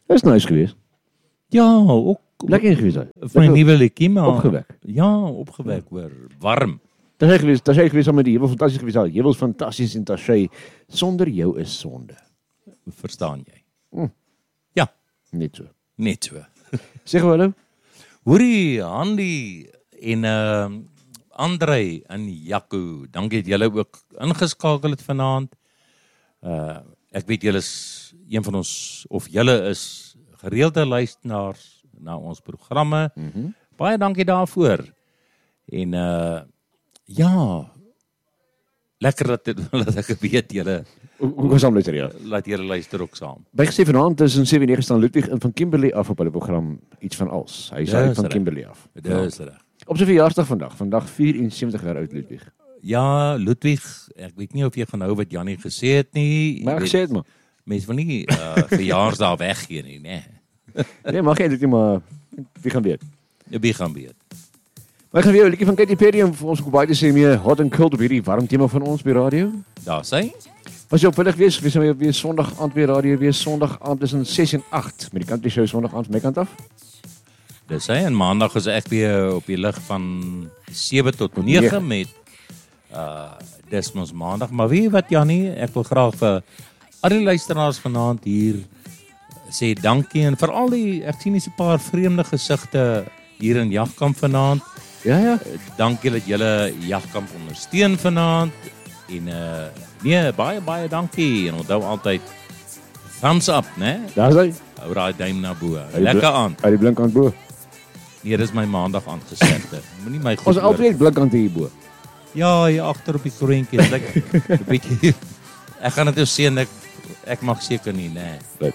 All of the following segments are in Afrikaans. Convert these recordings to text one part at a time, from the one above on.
Dis nice geweest. Ja, ook Lekker geweest daai. van 'n nuwe liedjie, maar Opgewek. Ja, opgewek hoor. Warm. Dis hy geweest saam met die Hewel fantasties geweest. Al Hewels fantasties en Tashay sonder jou is sonde. Verstaan jy? Ja, Net so. net so. Sê gou hallo. Hoorie, Handy en Andrei en Jaco, dankie dat julle ook ingeskakel het vanaand. Ek weet julle is een van ons, of julle is gereelde luisteraars na ons programme. Baie dankie daarvoor. En ja, lekker dat ek weet julle Hoe gaan saam luister ja? laat julle luister ook saam. By gesê vanaand tussen 7:09 staan Ludwig in van Kimberley af op hulle program iets van als. Hy is uit van Kimberley af. Dis reg. Op sy verjaarsdag vandag 74 jaar oud Ludwig. Ja, Ludwig, ek weet nie of jy gaan hou wat Jannie gesê het nie. Maar ek sê dit maar. Mense wil nie verjaarsdae weggee nie, né? Nee, mag jy dit nie maar wie gaan weet. Wie gaan weet. Maar ek gaan weer 'n liedjie van Katy Perry om vir ons ook baie te sê meer hot and cold op hierdie warm tema van ons by radio. Daar sê. Was jy opwillig wees weer Sondag aand by radio weer Sondag aand tussen 6 en 8 met die Country Show Sondag aand my kant af. Dis hy en maandag is ek weer op die lig van 7 tot 9 met dis ons maandag, maar weet jy wat Jannie, ek wil graag vir al die luisteraars vanaand hier sê dankie en veral die ek sien 'n paar vreemde gesigte hier in Jagkamp vanaand. Ja. Dankie dat julle Jagkamp ondersteun vanaand en nee, baie dankie en onthou altyd thumbs up, né? Daar's hy. Hou daai duim na bo. Lekker aan. Uit die blink aan bo. Nee, dis my maandag aangesette. Moenie my goed. Ons altyd blink aan hier bo. Ja, hier agter op die kroontjie. Ek 'n bietjie ek gaan dit jou sien ek mag seker nie, né? Right.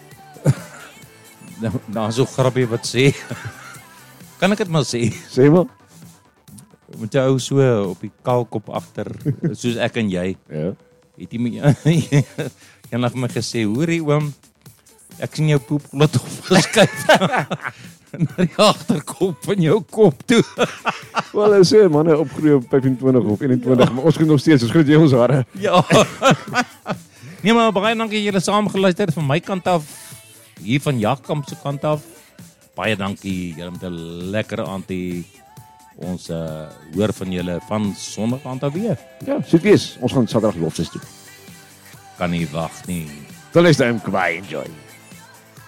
Dan so grappie wat sê. Kan ek dit maar sê? Sê maar. Met jou so op die kaalkop agter soos ek en jy. Ja. Het jy jy het my gesê, hoorie oom, ek sien jou poep laat opgeskuif na die agterkop van jou kop toe. Wel, hy sê manne opgroei op 25 of 21, maar ons kan nog steeds, ons groot jy ons hare. Ja. Nee, maar baie dankie julle saam geluister van my kant af, hier van Jagkamp se kant af. Baie dankie, julle met 'n lekker aand hier. Ons hoor van julle van Sondag aand af weer. Ja, soet wees. Ons gaan Saterdag loftes toe. Kan nie wag nie. Tot next time, goodbye, enjoy.